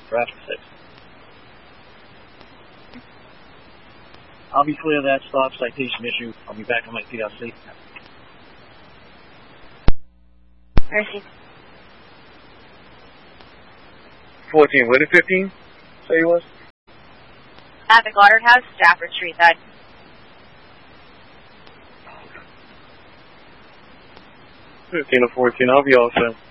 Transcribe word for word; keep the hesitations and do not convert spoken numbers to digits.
for after six. I'll be clear of that stop citation issue. I'll be back on my P L C. Mercy. fourteen, where did fifteen say he was? At the Goddard House, Stafford Street side. fifteen to fourteen, I'll be all set.